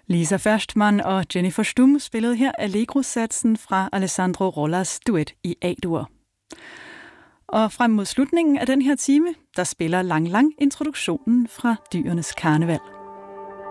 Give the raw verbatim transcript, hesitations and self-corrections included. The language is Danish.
Lisa Ferschtman og Jennifer Stum spillede her Allegro-satsen fra Alessandro Rollas duet i A-dur. Og frem mod slutningen af den her time, der spiller Lang Lang introduktionen fra Dyrenes Karneval.